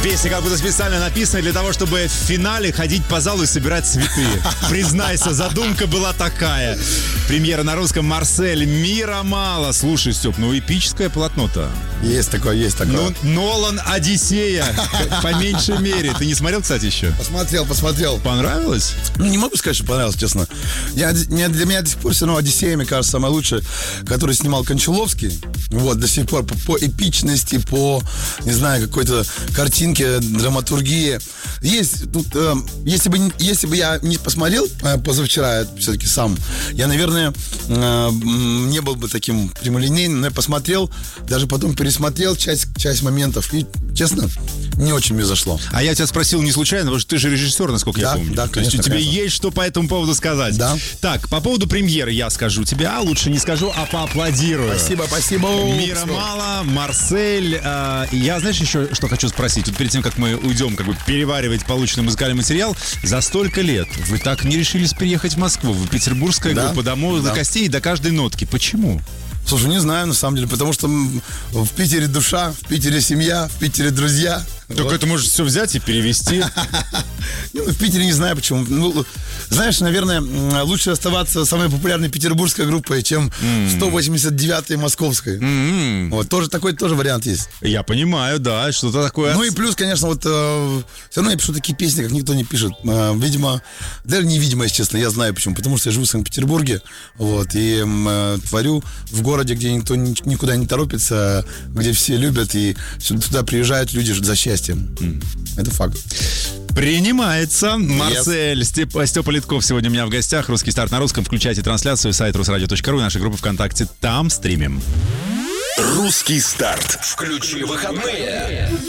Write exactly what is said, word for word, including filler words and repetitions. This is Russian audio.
Песня как будто специально написана для того, чтобы в финале ходить по залу и собирать цветы. Признайся, задумка была такая. Премьера на русском «Марсель». Мира мало. Слушай, Степ, ну эпическое полотно-то. Есть такое, есть такое. Ну, Нолан «Одиссея». По меньшей мере. Ты не смотрел, кстати, еще? Посмотрел, посмотрел. Понравилось? Ну, не могу сказать, что понравилось, честно. Я, для меня до сих пор все равно «Одиссея», мне кажется, самая лучшая, которую снимал Кончаловский. Вот, до сих пор по, по эпичности, по, не знаю, какой-то картинке, драматургии. Есть тут, э, если бы, если бы я не посмотрел э, позавчера, все-таки сам, я, наверное, э, не был бы таким прямолинейным, но я посмотрел, даже потом пересмотрел часть, часть моментов, и, честно, не очень мне зашло. А я тебя спросил не случайно, потому что ты же режиссер, насколько да, я помню. Да, То есть конечно, у тебя конечно. есть что по этому поводу сказать. Да. Так, по поводу премьеры я скажу тебе, а лучше не скажу, а поаплодирую. Спасибо, спасибо. Мира мало, Марсель. Э, я, знаешь, еще что хочу спросить? Вот перед тем, как мы уйдем как бы переваривать полученный музыкальный материал, за столько лет вы так не решились приехать в Москву. Вы петербургская да. группа домов да. до костей и до каждой нотки. Почему? Слушай, не знаю, на самом деле, потому что в Питере душа, в Питере семья, в Питере друзья. Только вот. это может все взять и перевести. Ну, в Питере не знаю почему. Ну, знаешь, наверное, лучше оставаться самой популярной петербургской группой, чем сто восемьдесят девятой московской. Mm-hmm. Вот, тоже, такой тоже вариант есть. Я понимаю, да, что-то такое. Ну и плюс, конечно, вот э, все равно я пишу такие песни, как никто не пишет. Э, видимо, даже невидимо, если честно, я знаю почему. Потому что я живу в Санкт-Петербурге, вот, и э, творю в городе, где никто ни, никуда не торопится, где все любят, и туда приезжают люди за счастьем. Mm. Это факт. Принимается. Марсель, yes. Степ, Степа Литков сегодня у меня в гостях. «Русский старт» на русском. Включайте трансляцию, сайт русрадио точка ру, наша группа ВКонтакте. Там стримим. «Русский старт». Включи выходные.